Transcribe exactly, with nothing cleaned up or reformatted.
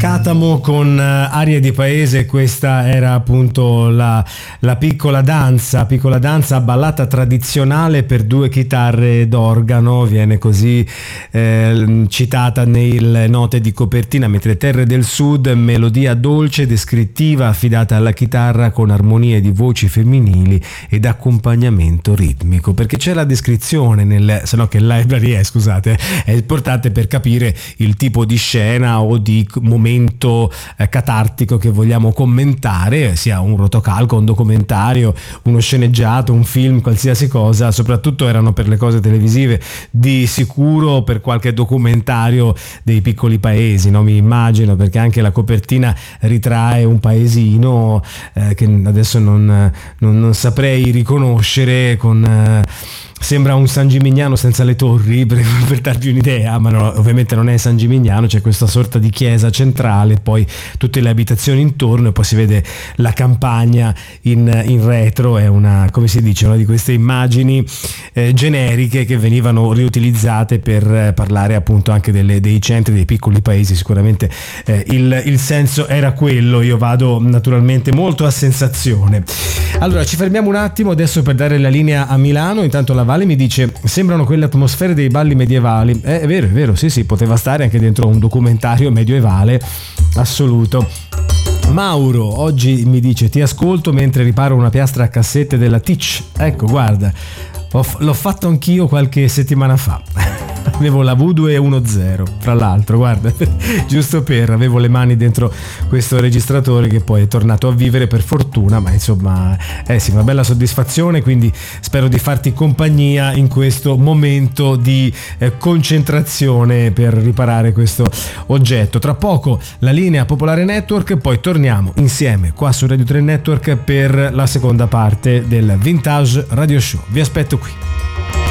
Catamo con arie di paese. Questa era appunto la, la piccola danza, piccola danza ballata tradizionale per due chitarre d'organo, viene così eh, citata nelle note di copertina, mentre Terre del Sud, melodia dolce, descrittiva, affidata alla chitarra con armonie di voci femminili ed accompagnamento ritmico, perché c'è la descrizione nel, se no che library è, scusate, è importante per capire il tipo di scena o di momento eh, catartico che vogliamo commentare, sia un rotocalco, un documentario, uno sceneggiato, un film, qualsiasi cosa. Soprattutto erano per le cose televisive, di sicuro per qualche documentario dei piccoli paesi, no? Mi immagino, perché anche la copertina ritrae un paesino eh, che adesso non, non, non saprei riconoscere, con eh, sembra un San Gimignano senza le torri, per, per darvi un'idea, ma no, ovviamente non è San Gimignano, c'è questa sorta di chiesa centrale, poi tutte le abitazioni intorno e poi si vede la campagna in, in retro. È una, come si dice, una di queste immagini eh, generiche che venivano riutilizzate per eh, parlare appunto anche delle, dei centri, dei piccoli paesi. Sicuramente eh, il, il senso era quello. Io vado naturalmente molto a sensazione. Allora ci fermiamo un attimo adesso per dare la linea a Milano. Intanto la Vale mi dice: sembrano quelle atmosfere dei balli medievali. Eh, è vero, è vero, sì sì, poteva stare anche dentro un documentario medievale, assoluto. Mauro oggi mi dice: ti ascolto mentre riparo una piastra a cassette della Teach. Ecco, guarda, ho, l'ho fatto anch'io qualche settimana fa. Avevo la V due uno zero, fra l'altro, guarda, giusto per, avevo le mani dentro questo registratore che poi è tornato a vivere per fortuna, ma insomma, eh sì, una bella soddisfazione, quindi spero di farti compagnia in questo momento di eh, concentrazione per riparare questo oggetto. Tra poco la linea Popolare Network, poi torniamo insieme qua su Radio tre Network per la seconda parte del Vintage Radio Show. Vi aspetto qui.